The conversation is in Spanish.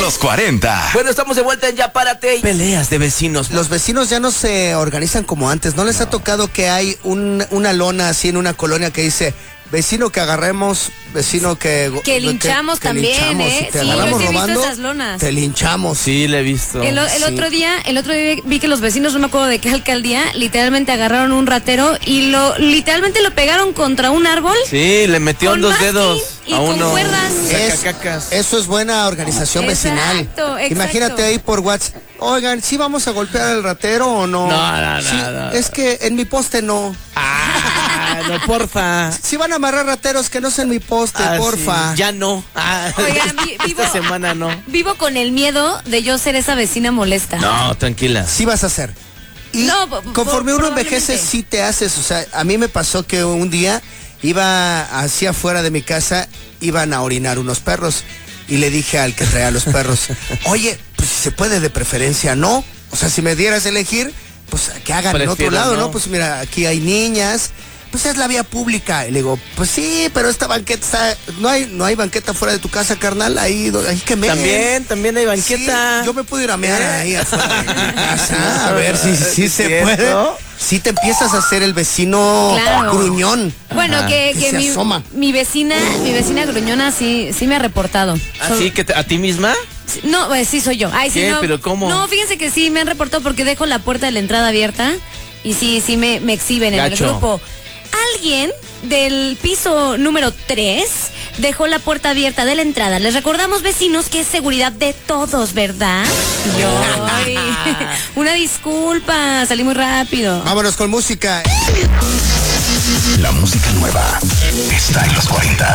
los 40. Bueno, estamos de vuelta en Ya Párate. Peleas de vecinos. Los vecinos ya no se organizan como antes. ¿No les ha tocado que hay una lona así en una colonia que dice... Vecino que agarremos, vecino que linchamos también, linchamos, ¿eh? Si te Sí, agarramos yo sí he visto robando, esas lonas. te linchamos. Sí, le he visto. El otro día vi que los vecinos, no me acuerdo de qué alcaldía, literalmente agarraron un ratero y literalmente lo pegaron contra un árbol. Sí, le metió con dos masking dedos y a con uno. cuerdas. Eso es buena organización vecinal. Exacto. Imagínate ahí por WhatsApp. Oigan, ¿sí vamos a golpear al ratero o no? No. Sí, es que en mi poste no. No, porfa. Si van a amarrar rateros, que no sea en mi poste, porfa. Sí. Ya no. Oigan, esta semana no. Vivo con el miedo de yo ser esa vecina molesta. No, tranquila. Sí vas a hacer. Y No, conforme uno envejece, probablemente. sí te haces. O sea, a mí me pasó que un día iba hacia afuera de mi casa, iban a orinar unos perros. Y le dije al que traía los perros, oye, pues si se puede de preferencia, ¿no? O sea, si me dieras a elegir, pues que hagan en otro lado, ¿no? Pues mira, aquí hay niñas, pues es la vía pública. Y le digo, pues sí, pero esta banqueta está, no hay banqueta fuera de tu casa, carnal, ahí que me... También hay banqueta. Sí, yo me puedo ir a mear ahí afuera de mi casa, a ver si se ¿Cierto? puede. Sí te empiezas a hacer el vecino gruñón. Bueno, que mi vecina gruñona sí me ha reportado. ¿Así que a ti misma? No, pues sí soy yo. Ay, sí, ¿Qué? no. ¿Pero cómo? No, fíjense que sí me han reportado porque dejo la puerta de la entrada abierta y sí me exhiben en el grupo. Alguien del piso número 3 dejó la puerta abierta de la entrada. Les recordamos, vecinos, que es seguridad de todos, ¿verdad? Ay, una disculpa, salí muy rápido. Vámonos con música. La música nueva está en los 40.